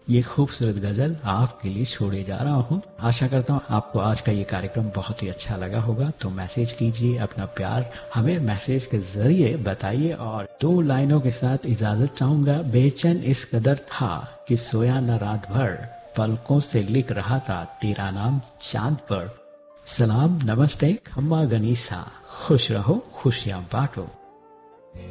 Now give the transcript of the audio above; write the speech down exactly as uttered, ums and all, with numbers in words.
ये खूबसूरत गजल आपके लिए छोड़े जा रहा हूँ। आशा करता हूँ आपको आज का ये कार्यक्रम बहुत ही अच्छा लगा होगा। तो मैसेज कीजिए, अपना प्यार हमें मैसेज के जरिए बताइए। और दो लाइनों के साथ इजाजत चाहूंगा। बेचैन इस कदर था कि सोया न रात भर, पलकों से लिख रहा था तेरा नाम चांद पर। सलाम, नमस्ते, खम्मा गनीसा, खुश रहो खुशियां बांटो।